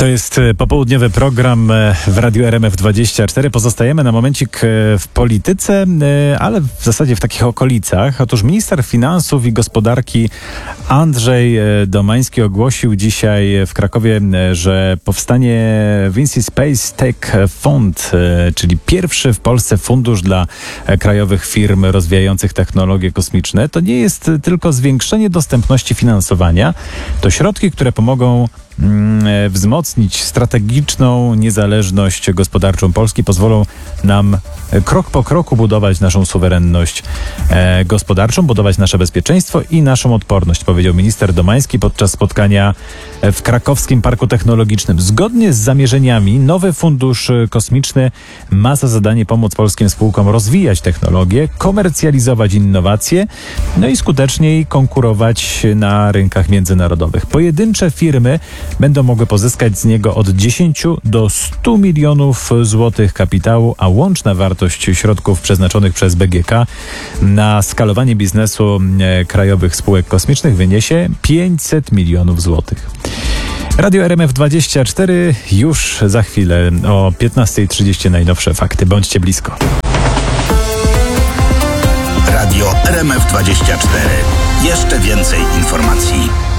To jest popołudniowy program w Radiu RMF24. Pozostajemy na momencik w polityce, ale w zasadzie w takich okolicach. Otóż minister finansów i gospodarki Andrzej Domański ogłosił dzisiaj w Krakowie, że powstanie Vinci Space Tech Fund, czyli pierwszy w Polsce fundusz dla krajowych firm rozwijających technologie kosmiczne. To nie jest tylko zwiększenie dostępności finansowania, to środki, które pomogą wzmocnić strategiczną niezależność gospodarczą Polski, pozwolą nam krok po kroku budować naszą suwerenność gospodarczą, budować nasze bezpieczeństwo i naszą odporność, powiedział minister Domański podczas spotkania w Krakowskim Parku Technologicznym. Zgodnie z zamierzeniami nowy fundusz kosmiczny ma za zadanie pomóc polskim spółkom rozwijać technologię, komercjalizować innowacje, no i skuteczniej konkurować na rynkach międzynarodowych. Pojedyncze firmy będą mogły pozyskać z niego od 10 do 100 milionów złotych kapitału, a łączna wartość środków przeznaczonych przez BGK na skalowanie biznesu krajowych spółek kosmicznych wyniesie 500 milionów złotych. Radio RMF24 już za chwilę o 15:30 najnowsze fakty. Bądźcie blisko. Radio RMF24. Jeszcze więcej informacji.